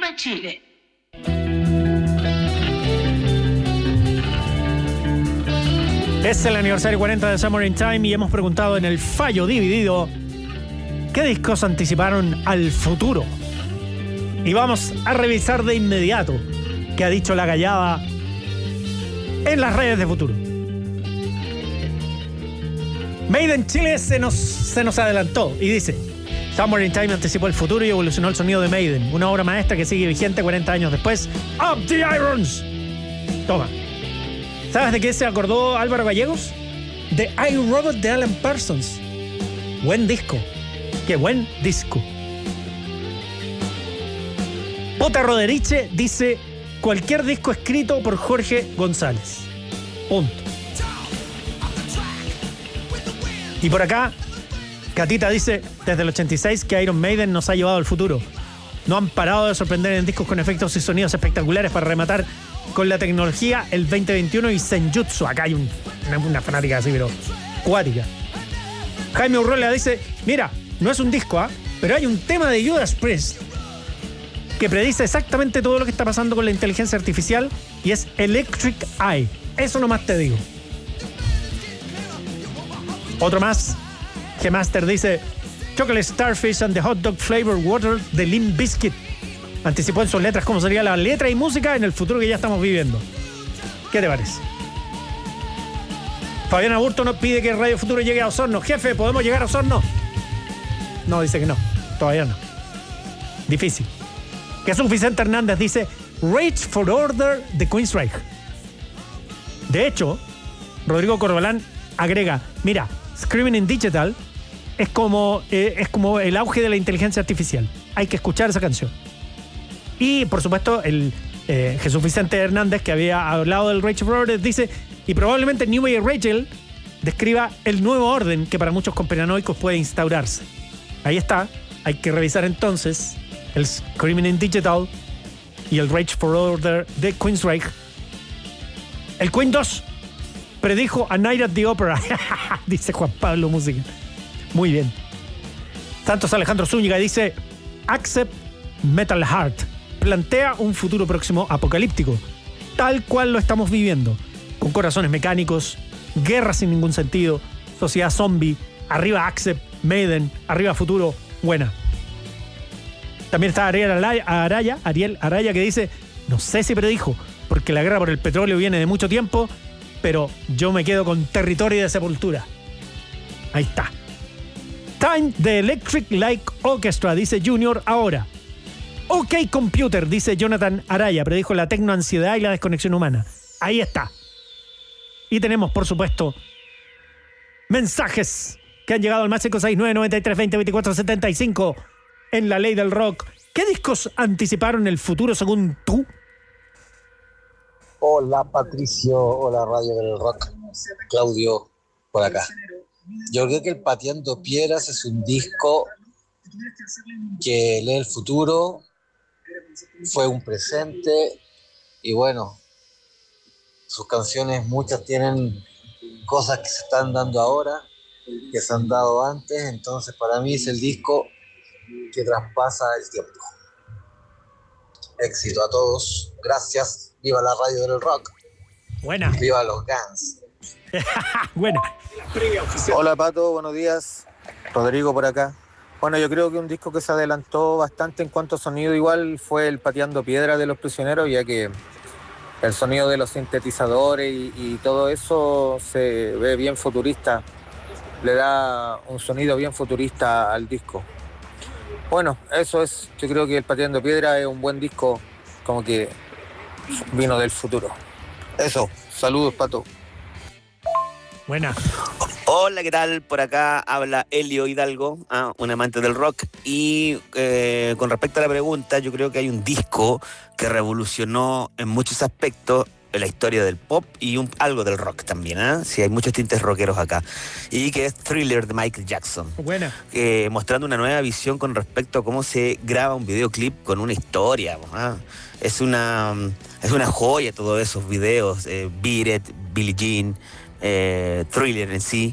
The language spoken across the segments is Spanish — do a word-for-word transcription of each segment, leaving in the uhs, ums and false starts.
Arriba Chile. Es el aniversario cuarenta de Summer in Time y hemos preguntado en el fallo dividido ¿qué discos anticiparon al futuro? Y vamos a revisar de inmediato qué ha dicho la gallada en las redes de Futuro. Maiden Chile se nos, se nos adelantó y dice: Summer in Time anticipó el futuro y evolucionó el sonido de Maiden, una obra maestra que sigue vigente cuarenta años después. Up the Irons. Toma. ¿Sabes de qué se acordó Álvaro Gallegos? De I, Robot de Alan Parsons. Buen disco. Qué buen disco. Pota Roderiche dice: cualquier disco escrito por Jorge González. Punto. Y por acá, Catita dice: desde el ochenta y seis que Iron Maiden nos ha llevado al futuro. No han parado de sorprender en discos con efectos y sonidos espectaculares para rematar con la tecnología el veinte veintiuno y Senjutsu. Acá hay un, una, una fanática así, pero cuática. Jaime Urrola dice: mira, no es un disco, ¿ah? ¿eh? Pero hay un tema de Judas Priest que predice exactamente todo lo que está pasando con la inteligencia artificial y es Electric Eye. Eso nomás te digo. Otro más. G-Master dice: Chocolate Starfish and the Hot Dog Flavor Water de Limp Bizkit. Anticipó en sus letras cómo sería la letra y música en el futuro que ya estamos viviendo. ¿Qué te parece? Fabián Aburto nos pide que Radio Futuro llegue a Osorno. Jefe, ¿podemos llegar a Osorno? No, dice que no. Todavía no. Difícil. Jesús Vicente Hernández dice: Rage for Order de Queensryche. De hecho, Rodrigo Corbalán agrega: mira, Screaming in Digital es como, eh, es como el auge de la inteligencia artificial. Hay que escuchar esa canción. Y, por supuesto, el eh, Jesús Vicente Hernández, que había hablado del Rage for Order, dice: y probablemente New Way Rachel describa el nuevo orden que para muchos conspiranoicos puede instaurarse. Ahí está. Hay que revisar entonces el Screaming in Digital y el Rage for Order de Queensryche. El Queen dos predijo A Night at the Opera, dice Juan Pablo Música. Muy bien. Santos Alejandro Zúñiga dice: Accept Metal Heart plantea un futuro próximo apocalíptico, tal cual lo estamos viviendo, con corazones mecánicos, guerra sin ningún sentido, sociedad zombie, arriba Accept, Maiden, arriba futuro, buena. También está Ariel Araya, Ariel Araya que dice: no sé si predijo, porque la guerra por el petróleo viene de mucho tiempo, pero yo me quedo con Territorio de Sepultura. Ahí está. Time de Electric Light Orchestra, dice Junior ahora. OK Computer, dice Jonathan Araya, predijo la tecnoansiedad y la desconexión humana. Ahí está. Y tenemos, por supuesto, mensajes que han llegado al más cinco seis nueve nueve tres dos cero dos cuatro siete cinco en La Ley del Rock. ¿Qué discos anticiparon el futuro según tú? Hola Patricio, hola Radio del Rock, Claudio por acá. Yo creo que el Pateando Piedras es un disco que lee el futuro, fue un presente y bueno, sus canciones muchas tienen cosas que se están dando ahora, que se han dado antes, entonces para mí es el disco que traspasa el tiempo. Éxito a todos, gracias, viva la Radio del Rock. Buena. Viva los Guns. Buena. Hola Pato, buenos días. Rodrigo por acá. Bueno, yo creo que un disco que se adelantó bastante en cuanto a sonido igual fue el Pateando Piedra de Los Prisioneros, ya que el sonido de los sintetizadores y, y todo eso se ve bien futurista, le da un sonido bien futurista al disco. Bueno, eso es, yo creo que el Pateando Piedra es un buen disco, como que vino del futuro. Eso, saludos Pato. Buena. Hola, ¿qué tal? Por acá habla Elio Hidalgo, ah, un amante del rock. Y eh, con respecto a la pregunta, yo creo que hay un disco que revolucionó en muchos aspectos la historia del pop y un, algo del rock también, ¿eh? Sí, hay muchos tintes rockeros acá. Y que es Thriller de Michael Jackson. Buena. Eh, mostrando una nueva visión con respecto a cómo se graba un videoclip con una historia. ¿eh? Es una, es una joya todos esos videos. Eh, Beat It, Billie Jean, eh, Thriller en sí.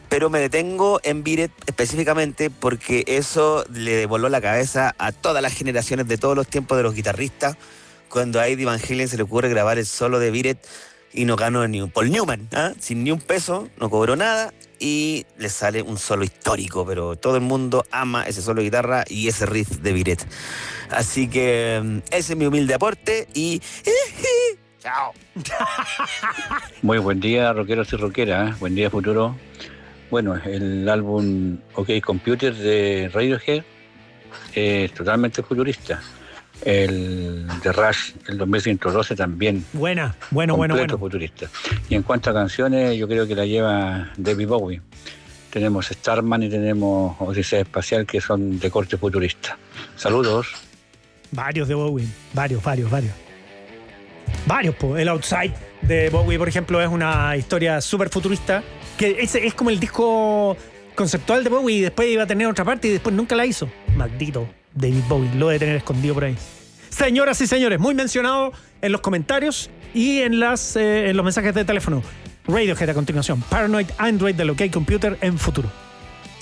pero me detengo en Beat It específicamente porque eso le voló la cabeza a todas las generaciones de todos los tiempos de los guitarristas, cuando a Eddie Van Halen se le ocurre grabar el solo de Beat It y no ganó ni un Paul Newman, ¿eh? Sin ni un peso, no cobró nada y le sale un solo histórico, pero todo el mundo ama ese solo de guitarra y ese riff de Beat It. Así que ese es mi humilde aporte y... ¡Chao! Muy buen día, rockeros y rockeras, ¿eh? Buen día, futuro. Bueno, el álbum OK Computer de Radiohead es totalmente futurista. El de Rush, el dos mil ciento doce también. Buena, bueno, bueno, bueno. futurista. Y en cuanto a canciones, yo creo que la lleva David Bowie. Tenemos Starman y tenemos Odisea Espacial, que son de corte futurista. Saludos. Varios de Bowie, varios, varios, varios. Varios, pues. El Outside de Bowie, por ejemplo, es una historia súper futurista, que es, es como el disco conceptual de Bowie y después iba a tener otra parte y después nunca la hizo. Maldito David Bowie, lo debe tener escondido por ahí. Señoras y señores, muy mencionado en los comentarios y en, las, eh, en los mensajes de teléfono. Radiohead a continuación. Paranoid Android del OK Computer en futuro.